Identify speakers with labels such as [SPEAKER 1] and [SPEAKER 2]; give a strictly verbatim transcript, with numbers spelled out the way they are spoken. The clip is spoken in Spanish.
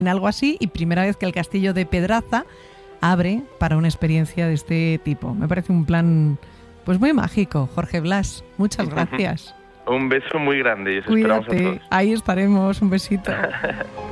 [SPEAKER 1] en algo así y primera vez que el Castillo de Pedraza abre para una experiencia de este tipo. Me parece un plan pues muy mágico. Jorge Blas, muchas gracias.
[SPEAKER 2] Un beso muy grande y os
[SPEAKER 1] Cuídate,
[SPEAKER 2] esperamos a todos.
[SPEAKER 1] ahí estaremos. Un besito.